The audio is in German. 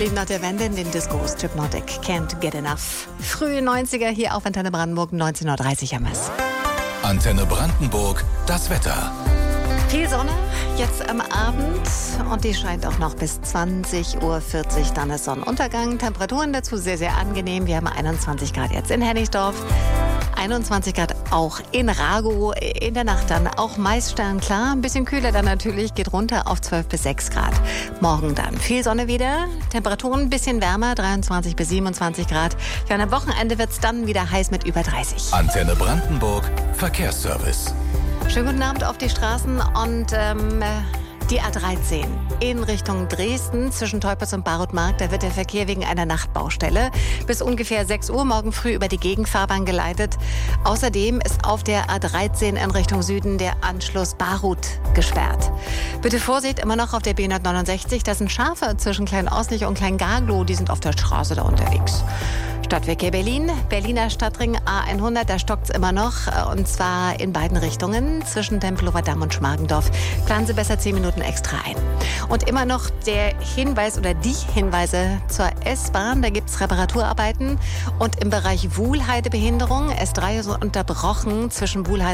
Lied nach der Wende in den Discos. Hypnotic, Can't Get Enough. Frühe 90er hier auf Antenne Brandenburg, 19.30 Uhr am Mess. Antenne Brandenburg, das Wetter. Viel Sonne jetzt am Abend und die scheint auch noch bis 20.40 Uhr. Dann ist Sonnenuntergang. Temperaturen dazu sehr, sehr angenehm. Wir haben 21 Grad jetzt in Hennigsdorf. 21 Grad auch in Ragow. In der Nacht dann auch meist sternklar. Ein bisschen kühler dann natürlich. Geht runter auf 12 bis 6 Grad. Morgen dann viel Sonne wieder. Temperaturen ein bisschen wärmer. 23 bis 27 Grad. Ja, und am Wochenende wird es dann wieder heiß mit über 30. Antenne Brandenburg, Verkehrsservice. Schönen guten Abend auf die Straßen und die A13 in Richtung Dresden zwischen Teupitz und Barutmarkt. Da wird der Verkehr wegen einer Nachtbaustelle bis ungefähr 6 Uhr morgen früh über die Gegenfahrbahn geleitet. Außerdem ist auf der A13 in Richtung Süden der Anschluss Barut gesperrt. Bitte Vorsicht, immer noch auf der B169. Das sind Schafe zwischen Klein-Auslich und Klein-Gaglow. Die sind auf der Straße da unterwegs. Stadtverkehr Berlin, Berliner Stadtring A100, da stockt es immer noch, und zwar in beiden Richtungen, zwischen Tempelhofer Damm und Schmargendorf. Planen Sie besser 10 Minuten extra ein. Und immer noch der Hinweis oder die Hinweise zur S-Bahn, da gibt es Reparaturarbeiten und im Bereich Wuhlheide Behinderung. S3 ist unterbrochen zwischen Wuhlheide